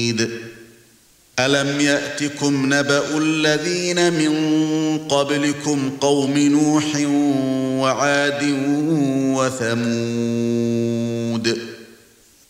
أَلَمْ يَأْتِكُمْ نَبَأُ الَّذِينَ مِنْ قَبْلِكُمْ قَوْمِ نُوحٍ وَعَادٍ وَثَمُودَ